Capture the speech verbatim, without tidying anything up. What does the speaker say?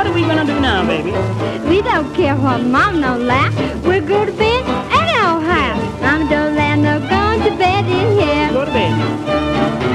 what are we going to do now, baby? We don't care what Mom don't laugh. We're going to bed.